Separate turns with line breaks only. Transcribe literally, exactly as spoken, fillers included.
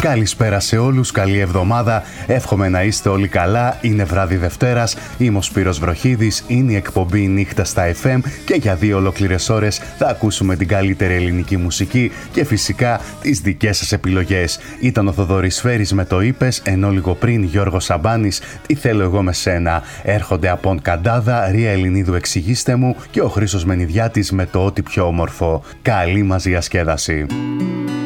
Καλησπέρα σε όλους, καλή εβδομάδα, εύχομαι να είστε όλοι καλά. Είναι βράδυ Δευτέρας, είμαι ο Σπύρος Βροχίδης, είναι η εκπομπή Νύχτα στα εφ εμ και για δύο ολόκληρες ώρες θα ακούσουμε την καλύτερη ελληνική μουσική και φυσικά τις δικές σας επιλογές. Ήταν ο Θοδωρής Φέρης με το «Είπες», ενώ λίγο πριν Γιώργος Σαμπάνης, «Τι θέλω εγώ με σένα». Έρχονται από Καντάδα, Ρία Ελληνίδου «Εξηγήστε μου» και ο Χρήστος Μενιδιάτης με το «Ό,τι πιο όμορφο». Καλή μας διασκέδαση.